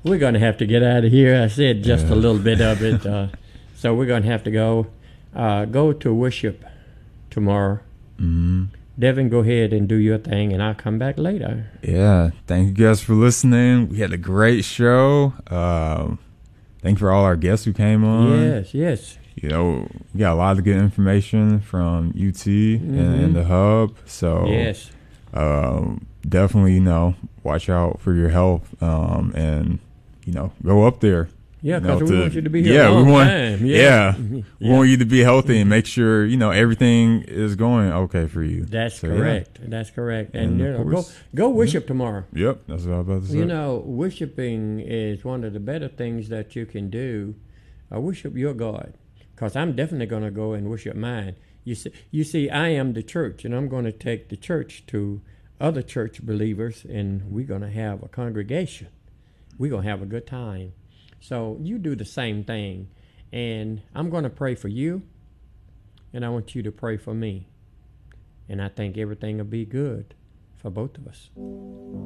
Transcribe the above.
we're going to have to get out of here. I said just a little bit of it. So we're going to have to go. Go to worship tomorrow. Mm-hmm. Devin, go ahead and do your thing, and I'll come back later. Yeah. Thank you guys for listening. We had a great show. Thank you for all our guests who came on. Yes. You know, we got a lot of good information from UT and the Hub. So yes. Definitely, you know, watch out for your health and, you know, go up there. Yeah, because we want you to be here we want time. We want you to be healthy and make sure, you know, everything is going okay for you. That's correct. Yeah. That's correct. And you know, go worship tomorrow. Yep, that's what I was about to say. You know, worshiping is one of the better things that you can do. Worship your God, because I'm definitely going to go and worship mine. You see, I am the church, and I'm going to take the church to other church believers, and we're going to have a congregation. We're going to have a good time. So you do the same thing, and I'm going to pray for you, and I want you to pray for me, and I think everything will be good for both of us.